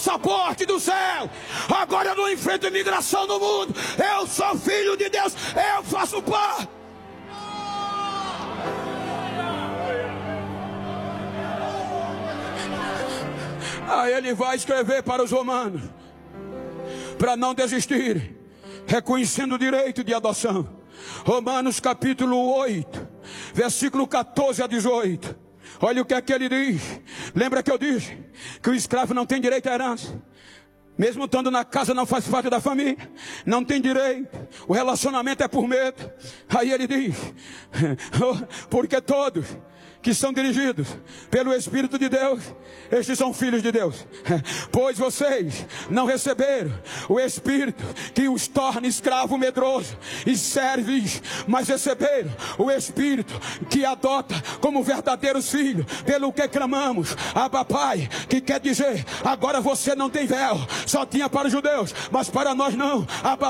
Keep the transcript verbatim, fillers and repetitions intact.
passaporte do céu. Agora eu não enfrento imigração no mundo. Eu sou filho de Deus. Eu faço parte. Aí ele vai escrever para os romanos, para não desistir, reconhecendo o direito de adoção. Romanos capítulo oito, versículo quatorze a dezoito. Olha o que é que ele diz. Lembra que eu disse que o escravo não tem direito à herança? Mesmo estando na casa, não faz parte da família, não tem direito. O relacionamento é por medo. Aí ele diz, porque todos que são dirigidos pelo Espírito de Deus, estes são filhos de Deus. Pois vocês não receberam o Espírito que os torna escravo medroso e serves, mas receberam o Espírito que adota como verdadeiros filhos, pelo que clamamos, Abba Pai, que quer dizer, agora você não tem véu, só tinha para os judeus, mas para nós não. Abba